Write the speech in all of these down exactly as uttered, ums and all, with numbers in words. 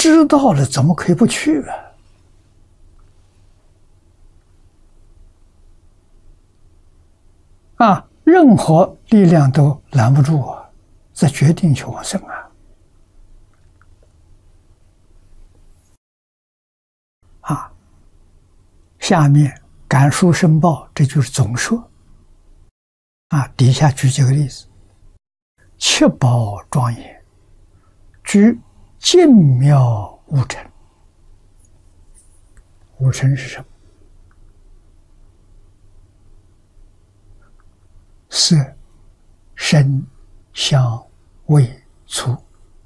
知道了，怎么可以不去啊？啊，任何力量都拦不住啊！这决定去往生啊！啊，下面感书申报，这就是总说。啊，底下举几个例子：七宝庄严，居净妙无尘。无尘是什么？色、声、香、味、触，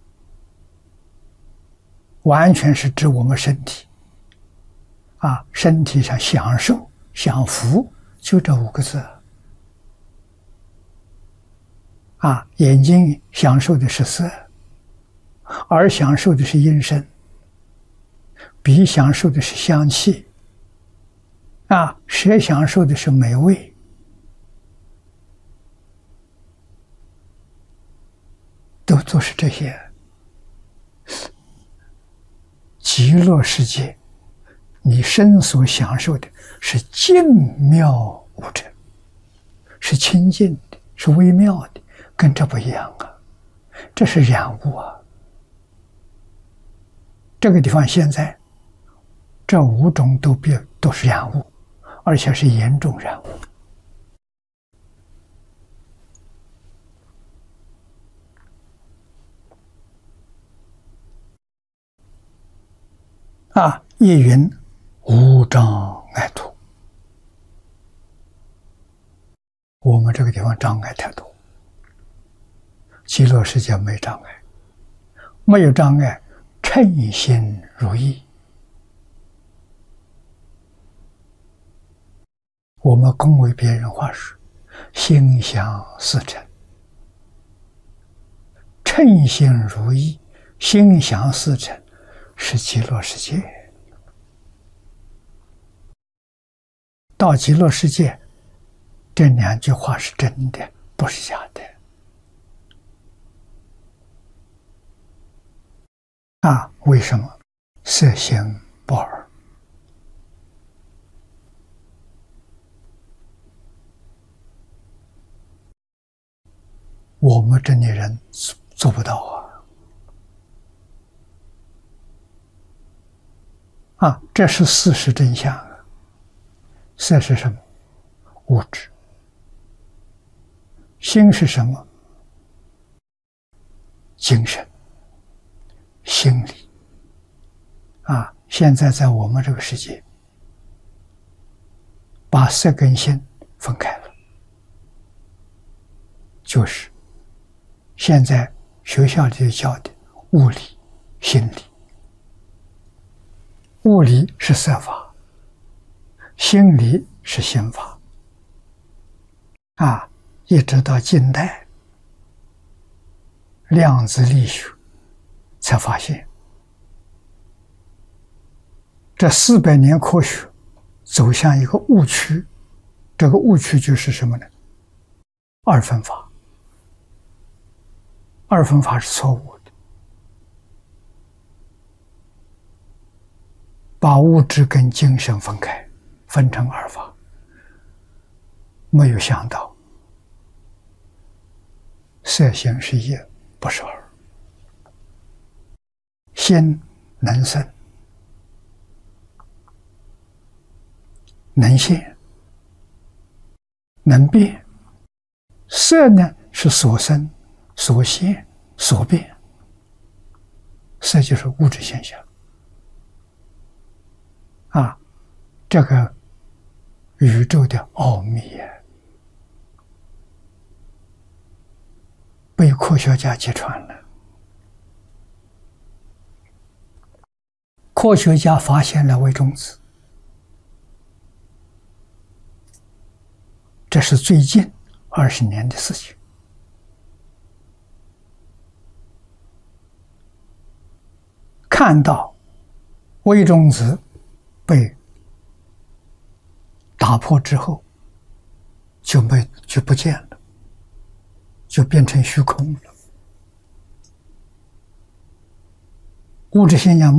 完全是指我们身体。啊，身体上享受、享福，就这五个字。啊，眼睛享受的是色，耳享受的是音声，鼻享受的是香气，啊，舌享受的是美味，都都是这些。极乐世界，你身所享受的是净妙无尘，是清净的，是微妙的。跟这不一样啊，这是染物啊。这个地方现在这五种都变都是染物，而且是严重染物。啊，亦云无障碍土，我们这个地方障碍太多。极乐世界没障碍，没有障碍，称心如意。我们恭维别人话说，心想事成，称心如意，心想事成，是极乐世界。到极乐世界，这两句话是真的，不是假的。啊，为什么？色心不二。我们这里人做不到啊！啊，这是事实真相啊！色是什么？物质。心是什么？精神。心理啊，现在在我们这个世界，把色跟心分开了，就是现在学校里教的物理、心理。物理是色法，心理是心法。啊，一直到近代，量子力学才发现，这四百年科学走向一个误区。这个误区就是什么呢？二分法。二分法是错误的，把物质跟精神分开，分成二法。没有想到，色心是一，不是二。心能生，能现，能变。色呢是所生、所现、所变。色就是物质现象。啊，这个宇宙的奥秘啊，被科学家揭穿了。科学家发现了微中子，这是最近二十年的事情。看到微中子被打破之后，就没就不见了，就变成虚空了。 物质现象。